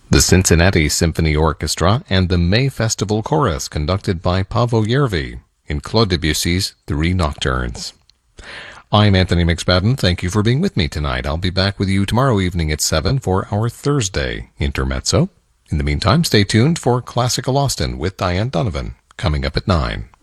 The Cincinnati Symphony Orchestra and the May Festival Chorus conducted by Paavo Järvi in Claude Debussy's Three Nocturnes. I'm Anthony McSpadden. Thank you for being with me tonight. I'll be back with you tomorrow evening at 7 for our Thursday Intermezzo. In the meantime, stay tuned for Classical Austin with Diane Donovan, coming up at 9.